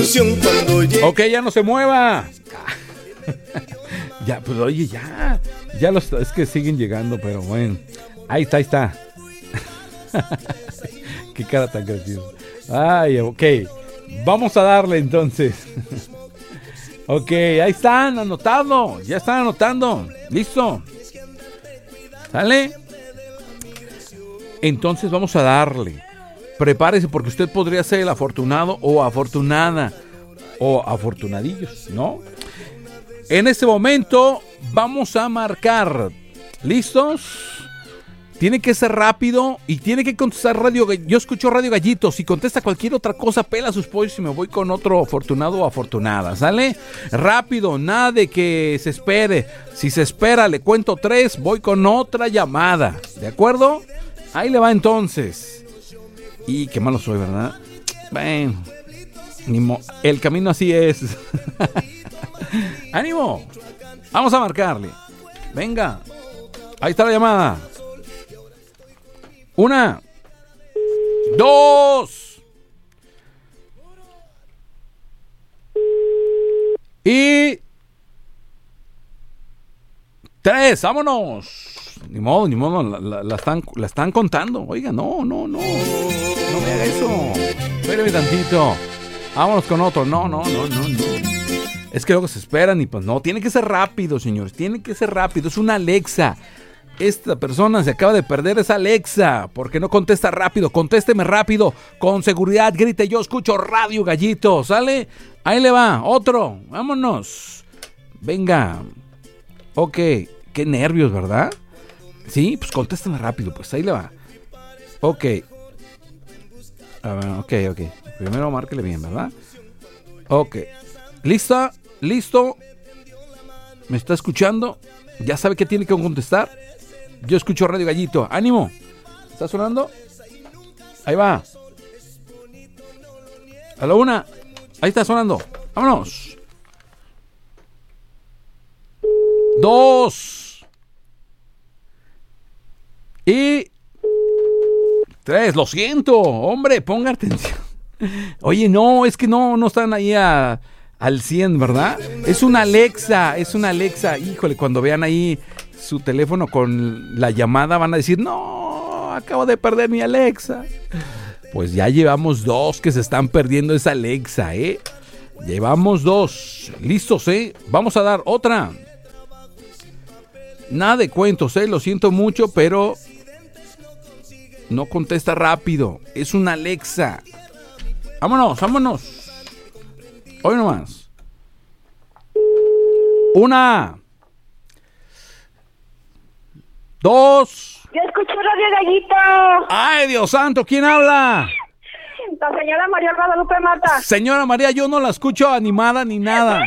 ilusión cuando llegue. Ok, ya no se mueva. Ya, pues oye, ya es que siguen llegando, pero bueno. Ahí está. Qué cara tan graciosa. Ay, ok. Vamos a darle entonces. Ok, ahí están anotando. Ya están anotando. Listo. ¿Sale? Entonces vamos a darle. Prepárese porque usted podría ser el afortunado o afortunada. O afortunadillos, ¿no? En este momento vamos a marcar. ¿Listos? Tiene que ser rápido y tiene que contestar Radio. Yo escucho Radio Gallito. Si contesta cualquier otra cosa, pela sus pollos y me voy con otro afortunado o afortunada. ¿Sale? Rápido, nada de que se espere. Si se espera, le cuento 3, voy con otra llamada. ¿De acuerdo? Ahí le va entonces. Y qué malo soy, ¿verdad? Bueno, el camino así es. ¡Ánimo! Vamos a marcarle. Venga. Ahí está la llamada. 1, 2 y 3. ¡Vámonos! Ni modo, la están contando. Oiga, no me haga eso. Espérame tantito. Vámonos con otro. No. Es que luego se esperan y pues no. Tiene que ser rápido, señores. Tiene que ser rápido. Es una Alexa. Esta persona se acaba de perder esa Alexa porque no contesta rápido. Contésteme rápido, con seguridad, grite, yo escucho Radio Gallito, ¿sale? Ahí le va, otro, vámonos. Venga. Ok, qué nervios, ¿verdad? Sí, pues contésteme rápido, pues ahí le va. Ok. A ver, ok. Primero márquele bien, ¿verdad? Ok. ¿Lista? ¿Listo? ¿Me está escuchando? ¿Ya sabe qué tiene que contestar? Yo escucho Radio Gallito. ¡Ánimo! ¿Está sonando? Ahí va. A la 1. Ahí está sonando. ¡Vámonos! 2 y 3. Lo siento, hombre, ponga atención. Oye, no, es que no están ahí al 100, ¿verdad? Es una Alexa. Híjole, cuando vean ahí su teléfono con la llamada van a decir, no, acabo de perder mi Alexa. Pues ya llevamos 2 que se están perdiendo esa Alexa, ¿eh? Llevamos 2. Listos, ¿eh? Vamos a dar otra. Nada de cuentos, ¿eh? Lo siento mucho, pero no contesta rápido. Es una Alexa. Vámonos. Hoy nomás. 1, 2. Yo escucho Radio Gallito. ¡Ay, Dios santo! ¿Quién habla? La señora María Guadalupe Mata. Señora María, yo no la escucho animada ni nada.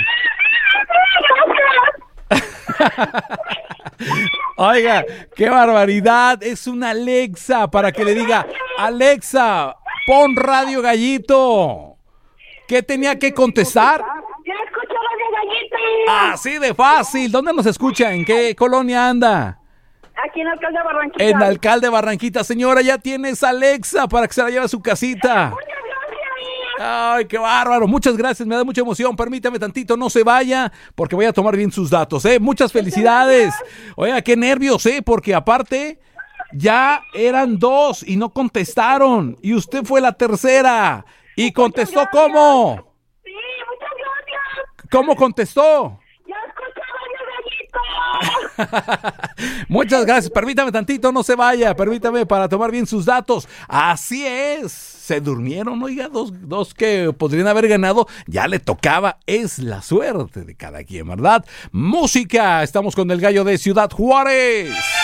Oiga, qué barbaridad. Es una Alexa para que le diga, Alexa, pon Radio Gallito. ¿Qué tenía que contestar? Yo escucho Radio Gallito. Así de fácil. ¿Dónde nos escucha? ¿En qué colonia anda? Aquí en Alcalde de Barranquita. En Alcalde de Barranquita. Señora, ya tienes Alexa para que se la lleve a su casita. Muchas gracias. Ay, qué bárbaro. Muchas gracias, me da mucha emoción. Permítame tantito, no se vaya, porque voy a tomar bien sus datos, ¿eh? Muchas felicidades. Oiga, qué nervios, ¿eh? Porque aparte, ya eran 2 y no contestaron. Y usted fue la tercera. ¿Y contestó cómo? Sí, muchas gracias. ¿Cómo contestó? Yo escucho Radio Gallito. Muchas gracias. Permítame tantito, no se vaya. Permítame para tomar bien sus datos. Así es. Se durmieron, oiga, dos que podrían haber ganado. Ya le tocaba. Es la suerte de cada quien, ¿verdad? Música. Estamos con el gallo de Ciudad Juárez.